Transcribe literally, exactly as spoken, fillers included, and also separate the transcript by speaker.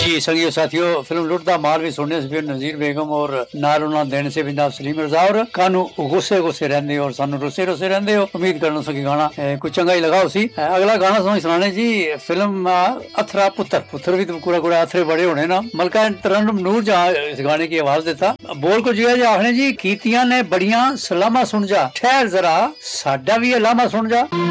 Speaker 1: जी संगियो साथियों, फिल्म लुट दा माल भी सुनने से फिर नजीर बेगम और नाल उन्होंने देने से बिंदाब सलीम रजा और कानू गुस्से गुस्से रहंदे हो और सानू रुसे रुसे रहंदे हो। उम्मीद करना सकी गाना कुछ चंगा ही लगा उसी। अगला गाना सुनो सुनाने जी फिल्म अथरा पुत्र पुत्र भी तो पूरा पूरा अथरे बड़े होने ना। मलका तरन्नुम नूर जहां इस गाने की आवाज देता बोल को जिया जा आखने जी कीतियां ने बड़ियां सलामा सुन जा ठहर जरा साडा भी अलामा सुन जा।